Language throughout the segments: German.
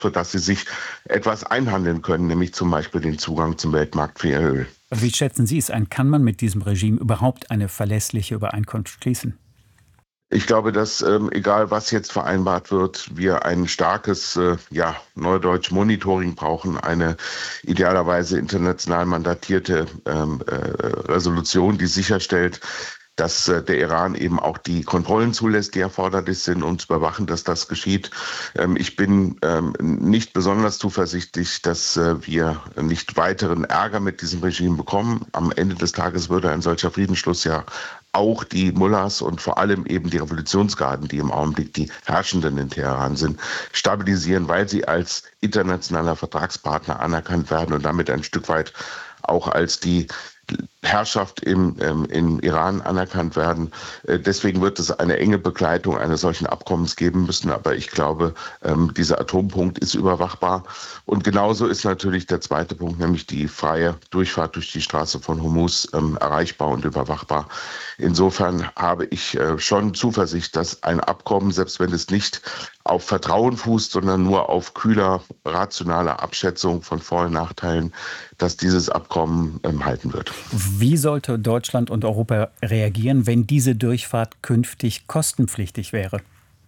sodass sie sich etwas einhandeln können, nämlich zum Beispiel den Zugang zum Weltmarkt für ihr Öl. Wie schätzen Sie es ein? Kann man mit diesem Regime überhaupt eine verlässliche Übereinkunft schließen? Ich glaube, dass egal was jetzt vereinbart wird, wir ein starkes, neudeutsch Monitoring brauchen, eine idealerweise international mandatierte Resolution, die sicherstellt, dass der Iran eben auch die Kontrollen zulässt, die erforderlich sind, um zu überwachen, dass das geschieht. Ich bin nicht besonders zuversichtlich, dass wir nicht weiteren Ärger mit diesem Regime bekommen. Am Ende des Tages würde ein solcher Friedensschluss ja auch die Mullahs und vor allem eben die Revolutionsgarden, die im Augenblick die Herrschenden in Teheran sind, stabilisieren, weil sie als internationaler Vertragspartner anerkannt werden und damit ein Stück weit auch als die Herrschaft im Iran anerkannt werden. Deswegen wird es eine enge Begleitung eines solchen Abkommens geben müssen. Aber ich glaube, dieser Atompunkt ist überwachbar. Und genauso ist natürlich der zweite Punkt, nämlich die freie Durchfahrt durch die Straße von Hormuz, erreichbar und überwachbar. Insofern habe ich schon Zuversicht, dass ein Abkommen, selbst wenn es nicht auf Vertrauen fußt, sondern nur auf kühler, rationaler Abschätzung von Vor- und Nachteilen, dass dieses Abkommen halten wird. Wie sollte Deutschland und Europa reagieren, wenn diese Durchfahrt künftig kostenpflichtig wäre?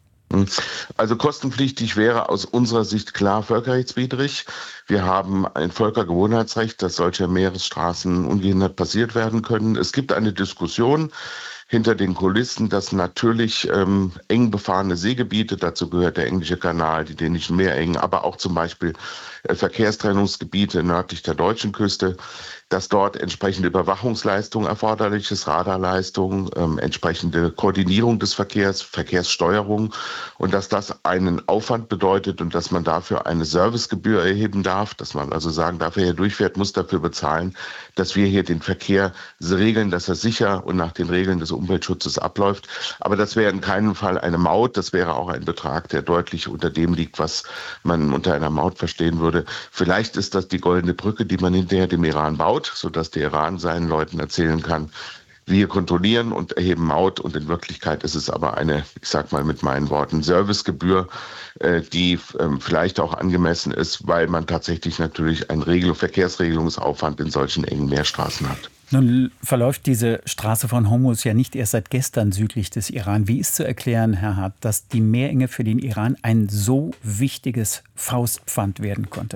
Also kostenpflichtig wäre aus unserer Sicht klar völkerrechtswidrig. Wir haben ein Völkergewohnheitsrecht, dass solche Meeresstraßen ungehindert passiert werden können. Es gibt eine Diskussion hinter den Kulissen, dass natürlich eng befahrene Seegebiete, dazu gehört der Englische Kanal, die dänischen Meerengen, aber auch zum Beispiel Verkehrstrennungsgebiete nördlich der deutschen Küste, dass dort entsprechende Überwachungsleistung erforderlich ist, Radarleistung, entsprechende Koordinierung des Verkehrs, Verkehrssteuerung und dass das einen Aufwand bedeutet und dass man dafür eine Servicegebühr erheben darf, dass man also sagen darf, wer hier durchfährt, muss dafür bezahlen, dass wir hier den Verkehr regeln, dass er sicher und nach den Regeln des Umweltschutzes abläuft. Aber das wäre in keinem Fall eine Maut, das wäre auch ein Betrag, der deutlich unter dem liegt, was man unter einer Maut verstehen würde. Vielleicht ist das die goldene Brücke, die man hinterher dem Iran baut, sodass der Iran seinen Leuten erzählen kann, wir kontrollieren und erheben Maut und in Wirklichkeit ist es aber eine, ich sag mal mit meinen Worten, Servicegebühr, die vielleicht auch angemessen ist, weil man tatsächlich natürlich einen Verkehrsregelungsaufwand in solchen engen Meerstraßen hat. Nun verläuft diese Straße von Hormuz ja nicht erst seit gestern südlich des Iran. Wie ist zu erklären, Herr Hart, dass die Meerenge für den Iran ein so wichtiges Faustpfand werden konnte?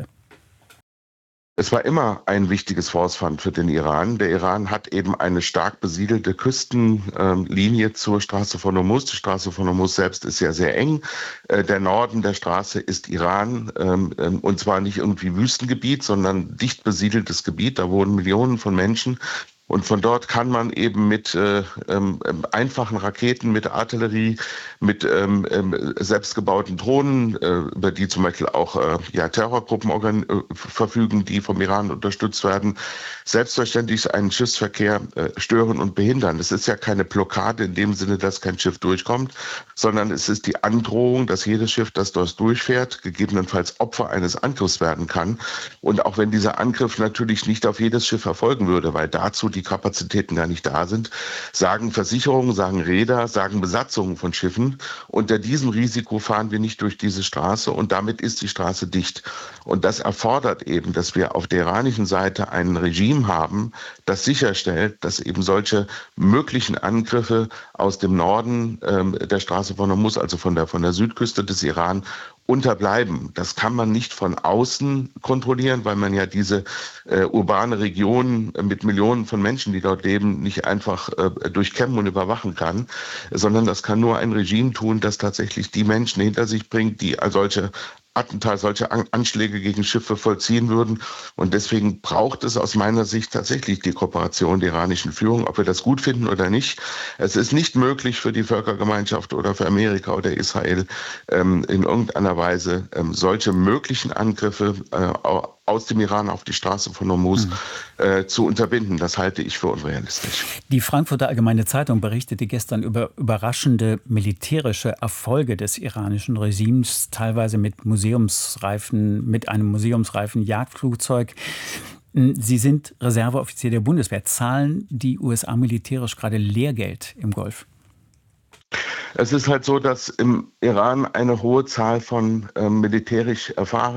Es war immer ein wichtiges Faustpfand für den Iran. Der Iran hat eben eine stark besiedelte Küstenlinie zur Straße von Hormuz. Die Straße von Hormuz selbst ist ja sehr eng. Der Norden der Straße ist Iran und zwar nicht irgendwie Wüstengebiet, sondern dicht besiedeltes Gebiet. Da wohnen Millionen von Menschen. Und von dort kann man eben mit einfachen Raketen, mit Artillerie, mit selbstgebauten Drohnen, über die zum Beispiel auch Terrorgruppen verfügen, die vom Iran unterstützt werden, selbstverständlich einen Schiffsverkehr stören und behindern. Es ist ja keine Blockade in dem Sinne, dass kein Schiff durchkommt, sondern es ist die Androhung, dass jedes Schiff, das dort durchfährt, gegebenenfalls Opfer eines Angriffs werden kann. Und auch wenn dieser Angriff natürlich nicht auf jedes Schiff erfolgen würde, weil dazu die Kapazitäten gar nicht da sind, sagen Versicherungen, sagen Reeder, sagen Besatzungen von Schiffen, unter diesem Risiko fahren wir nicht durch diese Straße und damit ist die Straße dicht. Und das erfordert eben, dass wir auf der iranischen Seite ein Regime haben, das sicherstellt, dass eben solche möglichen Angriffe aus dem Norden der Straße von Hormuz, also von der Südküste des Iran, unterbleiben. Das kann man nicht von außen kontrollieren, weil man ja diese urbane Region mit Millionen von Menschen, die dort leben, nicht einfach durchkämmen und überwachen kann, sondern das kann nur ein Regime tun, das tatsächlich die Menschen hinter sich bringt, die solche Attentate, solche Anschläge gegen Schiffe vollziehen würden. Und deswegen braucht es aus meiner Sicht tatsächlich die Kooperation der iranischen Führung, ob wir das gut finden oder nicht. Es ist nicht möglich für die Völkergemeinschaft oder für Amerika oder Israel in irgendeiner Weise solche möglichen Angriffe aus dem Iran auf die Straße von Hormuz zu unterbinden. Das halte ich für unrealistisch. Die Frankfurter Allgemeine Zeitung berichtete gestern über überraschende militärische Erfolge des iranischen Regimes, teilweise mit einem museumsreifen Jagdflugzeug. Sie sind Reserveoffizier der Bundeswehr. Zahlen die USA militärisch gerade Lehrgeld im Golf? Es ist halt so, dass im Iran eine hohe Zahl von militärisch erfahrenen